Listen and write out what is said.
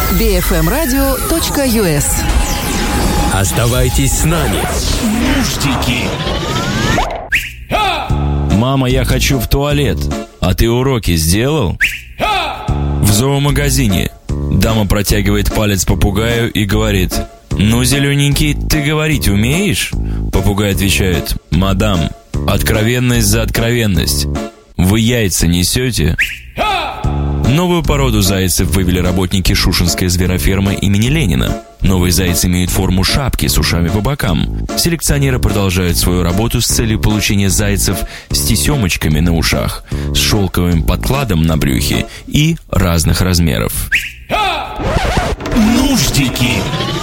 bfmradio.us. Оставайтесь с нами. Нуждики. Мама, я хочу в туалет. А ты уроки сделал? В зоомагазине. Дама протягивает палец попугаю и говорит: «Ну, зелененький, ты говорить умеешь?» Попугай отвечает: «Мадам, откровенность за откровенность. Вы яйца несете?» Новую породу зайцев вывели работники Шушенской зверофермы имени Ленина. Новые зайцы имеют форму шапки с ушами по бокам. Селекционеры продолжают свою работу с целью получения зайцев с тесемочками на ушах, с шелковым подкладом на брюхе и разных размеров. Нуждики.